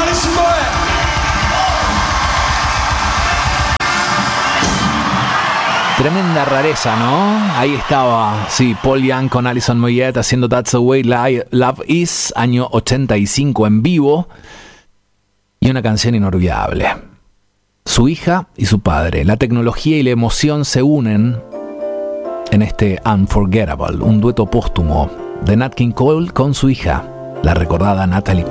Alison Moyet. Tremenda rareza, ¿no? Ahí estaba, sí, Paul Young con Alison Moyet haciendo That's the Way Love Is, año 85 en vivo. Y una canción inolvidable. Su hija y su padre, la tecnología y la emoción se unen en este Unforgettable, un dueto póstumo de Nat King Cole con su hija, la recordada Natalie Cole.